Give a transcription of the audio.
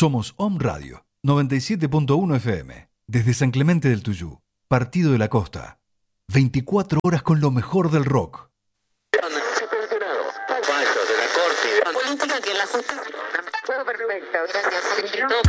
Somos Om Radio 97.1 FM, desde San Clemente del Tuyú, Partido de la Costa. 24 horas con lo mejor del rock. Política que la justicia. Todo perfecto, gracias.